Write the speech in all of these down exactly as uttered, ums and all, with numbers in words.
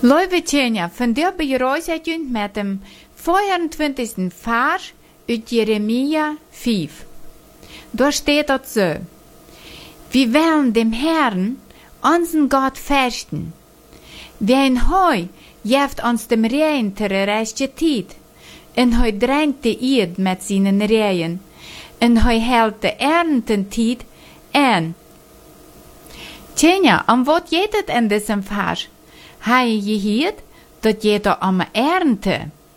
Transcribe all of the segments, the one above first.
Lieve Tjenja, vandaag bereiken we met dem vierentwintigsten Vers uit Jeremia vijf. Daar steht dat so: Wir wollen dem Herrn, unseren Gott, fürchten. Wen hoi jeft ons dem Regen ter rechte tijd, en hoi drängt de Erd met seinen Regen, en hoi hält de Erntentijd an. Tjenja, om wat geht het in diesem Vers? Hij je gehört, dat je da am Ernte.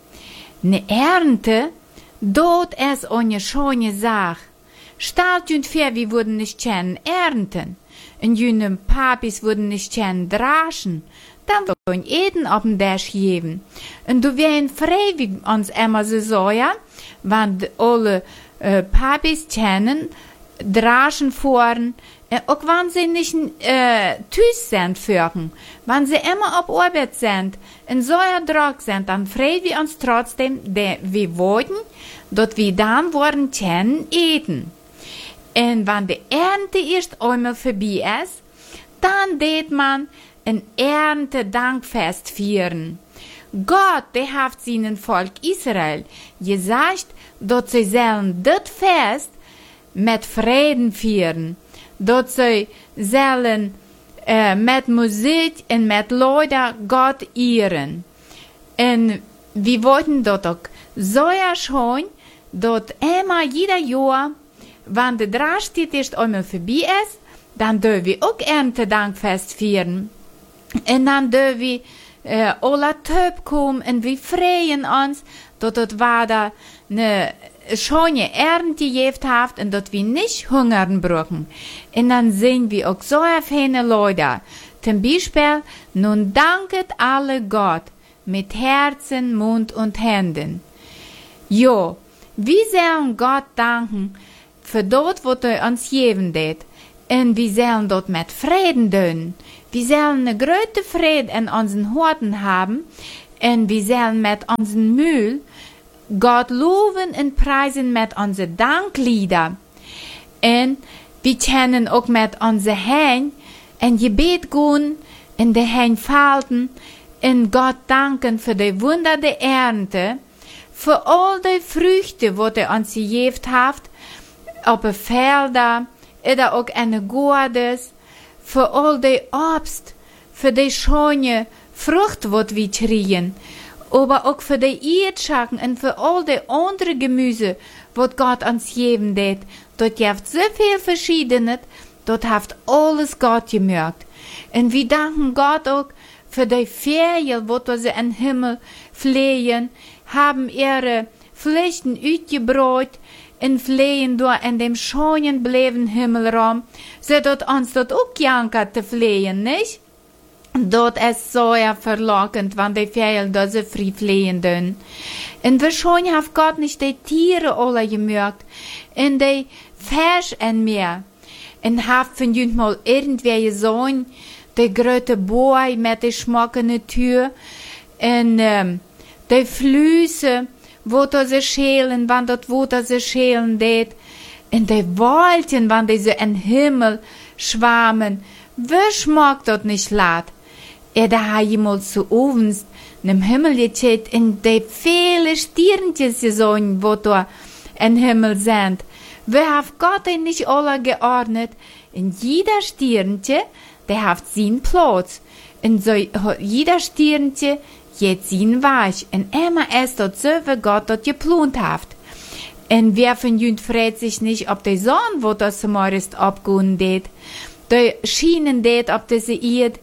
Ne Ernte, dort es eine schöne Sache. Stalt und fair, wir würden nicht kennen ernten. Und jüne Papis würden nicht kennen draschen. Dann würden jeden auf den Dash geben. Und du wären frei, wie uns immer so sagen, wenn alle äh, Papis kennen, draschen fahren, äh, auch wenn sie nicht äh, tüß sind führen, wenn sie immer auf Arbeit sind, in so einer Druck sind, dann frei wir uns trotzdem, de, wir wollten, dort wir dann worden kennen, eten. Und wenn die Ernte erst einmal vorbei ist, dann geht man ein Erntedankfest feiern. Gott, der hat seinen Volk Israel gesagt, dass sie sollen das Fest mit Frieden feiern, dass sie sollen äh, mit Musik und mit Leuten Gott ehren. Und wir wollten dort auch so schön, dass immer jeder Jahr, wenn der Drastit erst einmal vorbei ist, dann dürfen wir auch Erntedankfest feiern. Und dann dürfen wir äh, alle Töp kommen und wir freuen uns, dass das war da eine schöne Ernte gehabt hat und dass wir nicht hungern brauchen. Und dann sehen wir auch so viele Leute. Zum Beispiel, nun danket alle Gott mit Herzen, Mund und Händen. Jo, wir sollen Gott danken für das, was er uns geben hat. Und wir sollen dort mit Frieden tun. Wir sollen eine große Friede in unseren Herzen haben. Und wir sollen mit unserem Müll Gott loben und preisen mit unseren Danklieder. Und wir können auch mit unseren Händen ein Gebet gehen, in die Hände falten und Gott danken für die Wunder der Ernte, für all die Früchte, die er uns gegeben hat, auf den Feldern oder auch in den Garten, für all die Obst, für die schöne Frucht, die wir kriegen, aber auch für die Erdschatten und für all die anderen Gemüse, was Gott uns geben hat. Dort gibt so viel Verschiedenes, dort hat alles Gott gemerkt. Und wir danken Gott auch für die Ferien, wo sie im Himmel fliehen, haben ihre Pflichten ausgebracht und fliehen durch in dem schönen bleiben Himmelraum, so dort uns dort auch jankert zu fliehen, nicht? Dort ist so ja verlockend, wenn die Vögel da so frei fliehen dürfen. Und wahrscheinlich hat Gott nicht die Tiere alle gemerkt, und die Fisch in mir. Und hat von jüngst mal irgendwer gesehen, die große Boy mit der schmackenden Tür, und ähm, die Flüsse, wo da sie schälen, wenn dort wo da sie schälen det, und die Wolken, wenn die so in den Himmel schwammen, wer schmeckt dort nicht laut? Er da hat jemals zu ovens nem Himmel gecheckt und die viele Sternchen gesehen, wo da im Himmel sind. Wer hat Gott denn nicht alle geordnet? Und jeder Sternchen, der hat seinen Platz. Und so jeder Sternchen jetzt seinen Weg. Und immer ist dort so, wie Gott dort geplant hat. Und wer von Jünd fragt sich nicht, ob die Sonne, wo das zum Morgen abgehen wird, die schienen dort, ob diese Erde,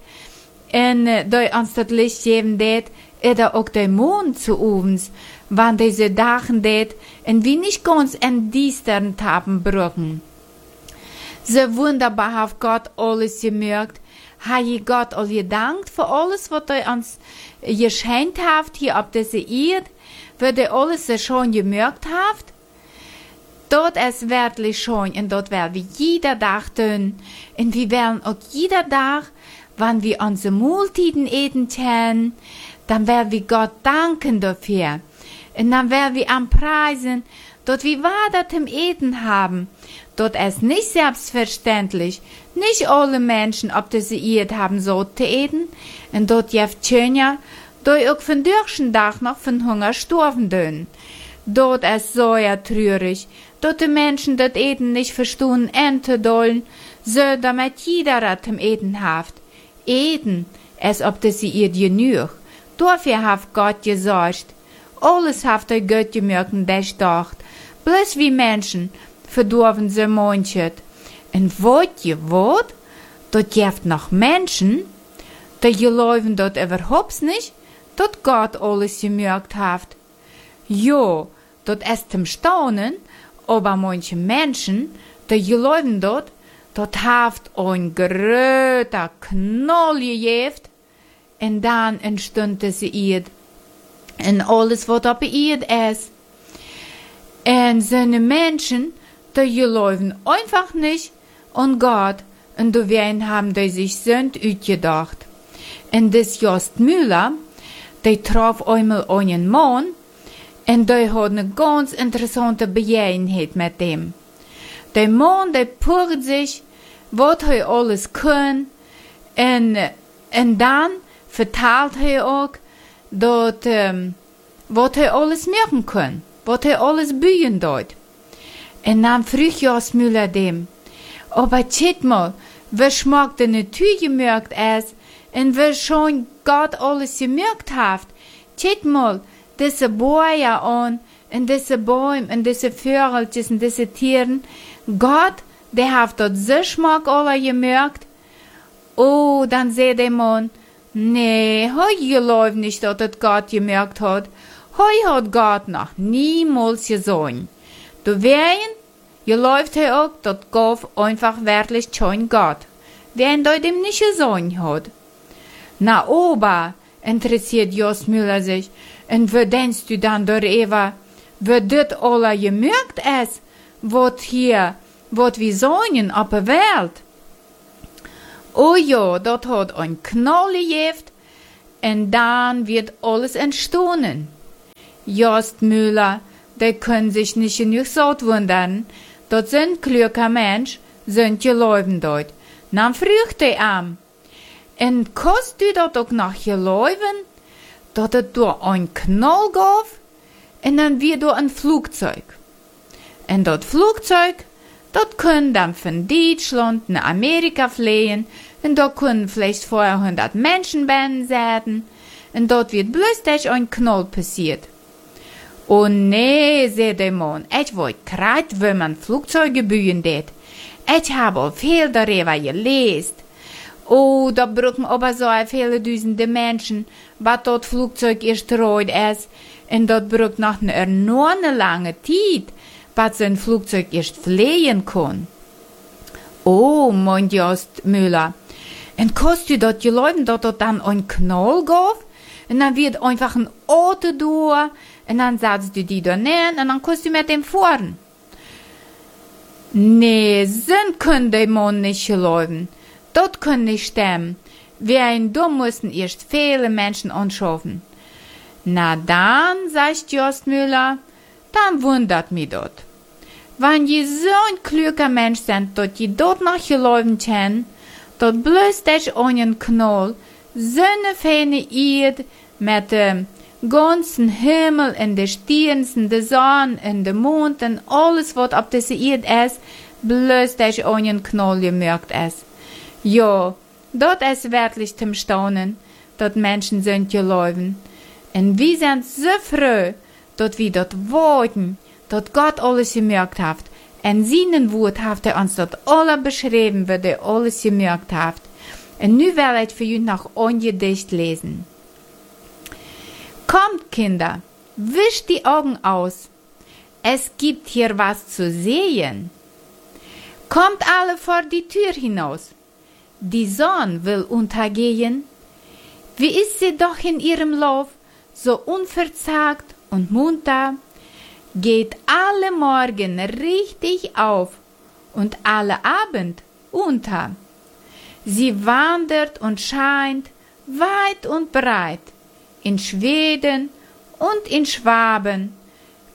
und äh, die uns das Licht geben dort, oder auch der Mond zu uns, wann diese Dachen dort, und wir nicht ganz in düsteren Tappen brücken. So wunderbar hat Gott alles gemerkt, hat Gott all gedankt für alles, was er uns geschenkt hat, hier auf dieser Erde, wird er alles so schon gemerkt hat. Dort ist wirklich schön, und dort werden wir jeder Tag tun, und wir werden auch jeder Tag, wenn wir unsere Mahlzeiten eten können, dann werden wir Gott danken dafür. Und dann werden wir am Preisen, dort wie war das im Eden haben, dort es nicht selbstverständlich, nicht alle Menschen, ob das sie Ed haben so zu eden, und dort jeft Tschönja, dort auch von dürschen Tag noch von Hunger storben dön. Dort es so ja trürig, dort die Menschen das Eden nicht verstehen, ente dollen, so damit jeder das im Eden haft. Eden, es ob das sie ihr genug, dafür haft Gott gesorgt. Alles haft der Gott gemürken durchdacht, bloß wie Menschen, verdorven sie manchet. Und wat je wat, dort jeft noch Menschen, die geläufen dort überhaupt nicht, dort Gott alles gemürkt haft. Jo, dort ist zum Staunen, aber manche Menschen, die geläufen dort, dort haft ein gröter Knoll gejeft, und dann entstund sie ihr, und alles, was auf ihr ist. Und seine Menschen, die geläufen einfach nicht an Gott, und die werden haben die sich sind utgedacht. Und das Jost Müller, die traf einmal einen Mann, und die hat eine ganz interessante Begebenheit mit dem. Der Mann, der purt sich, was er alles kann, und, und dann vertelt er auch, dass, ähm, was er alles machen kann, was er alles bühen dort. Und dann frug Jost Müller dem, aber tschit mal, wer schmeckt denn eine Tür gemerkt ist, und wer schon Gott alles gemerkt hat, tschit mal, diese Bäume an, und diese Bäume, und diese Vögelchen, und diese Tieren, Gott, der hat dort so Schmack alle gemerkt. Oh, dann sagt der Mann, nee, heu läuft nicht, dass das Gott gemerkt hat. Heu hat Gott noch niemals gesehen. Du wehren, je läuft er auch, dass Gott einfach wirklich schon Gott, wenn dort ihm nicht gesehen hat. Na, aber, interessiert Jost Müller sich, und wo denkst du dann darüber, wo das alle gemerkt ist, was hier, was wir sagen auf der Welt? Oh ja, dort hat ein Knoll gejeft, und dann wird alles entstanden. Jost Müller, der können sich nicht genug so wundern, dort sind kluge Mensch, sind geläufen dort. Dann fragt er am, und kannst du dort auch noch geläufen, dort es da ein Knoll gab, und dann wird da ein Flugzeug. Und dort Flugzeug, dort können dann von Deutschland nach Amerika fliehen, und dort können vielleicht vorher hundert Menschen sein, und dort wird bloß durch ein Knoll passiert. Oh nee, sagt der Mann, ich wollte gerade, wenn man Flugzeuge bühen det. Ich habe viel darüber gelesen. Oh, da brauchen aber so viele Dutzende Menschen, was dort Flugzeug erst reut ist, und dort braucht noch eine enorme lange Zeit, was so ein Flugzeug erst fliehen kann. Oh, meint Jost Müller, und kannst du dort geläufen, dass dort dann ein Knoll gab, und dann wird einfach ein Auto durch, und dann setzt du die da näher, und dann kannst du mit dem fahren. Nee, sind können die Mann nicht geläufen. Dort können nicht stemmen. Wir ein da mussten erst viele Menschen anschaffen. Na dann, sagt Jost Müller, dann wundert mich dort. Wenn je so ein kluger Mensch sind, dort je dort noch geläufen können, dort bloß durch einen Knoll, so eine feine Erde mit dem ganzen Himmel und den Sternen und der Sonne und dem Mond und alles, was auf dieser Erde ist, bloß durch einen Knoll gemerkt ist. Ja, dort ist wirklich zum Staunen, dort Menschen sind geläufen. Und wir sind so froh, dort wir dort warten, dort Gott alles gemerkt hat. Und seinen Wort hat er uns dort alle beschrieben, was er alles gemerkt hat. Und nu will ich für euch noch ein Gedicht lesen. Kommt, Kinder, wischt die Augen aus. Es gibt hier was zu sehen. Kommt alle vor die Tür hinaus. Die Sonne will untergehen. Wie ist sie doch in ihrem Lauf, so unverzagt und munter, geht alle Morgen richtig auf und alle Abend unter. Sie wandert und scheint weit und breit, in Schweden und in Schwaben,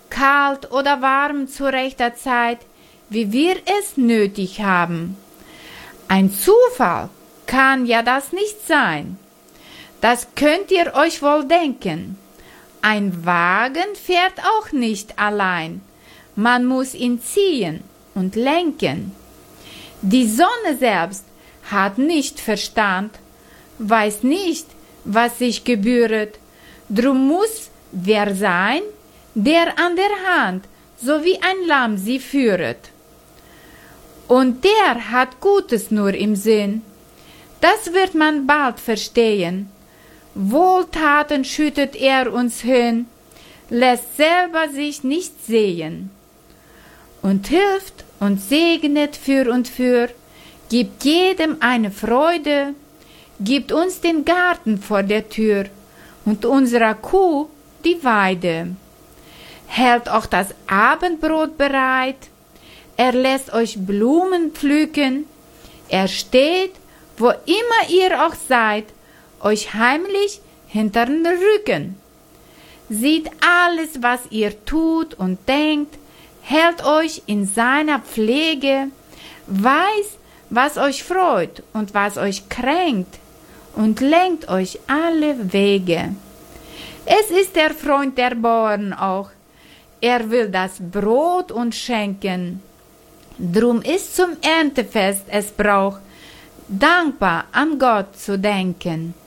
kalt oder warm zu rechter Zeit, wie wir es nötig haben. Ein Zufall kann ja das nicht sein. Das könnt ihr euch wohl denken. Ein Wagen fährt auch nicht allein. Man muss ihn ziehen und lenken. Die Sonne selbst hat nicht Verstand, weiß nicht, was sich gebühret. Drum muss wer sein, der an der Hand, so wie ein Lamm sie führet. Und der hat Gutes nur im Sinn. Das wird man bald verstehen. Wohltaten schüttet er uns hin, lässt selber sich nicht sehen. Und hilft und segnet für und für, gibt jedem eine Freude, gibt uns den Garten vor der Tür und unserer Kuh die Weide. Hält auch das Abendbrot bereit, er lässt euch Blumen pflücken, er steht, wo immer ihr auch seid, euch heimlich hintern Rücken. Sieht alles, was ihr tut und denkt, hält euch in seiner Pflege, weiß, was euch freut und was euch kränkt und lenkt euch alle Wege. Es ist der Freund der Bauern auch, er will das Brot uns schenken. Drum ist zum Erntefest es Brauch, dankbar an Gott zu denken.